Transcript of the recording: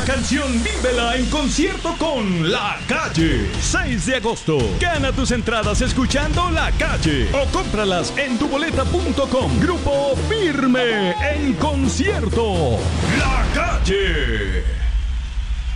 canción vívela en concierto con La Calle. 6 de agosto. Gana tus entradas escuchando La Calle o cómpralas en tuboleta.com. Grupo Firme en concierto. La Calle.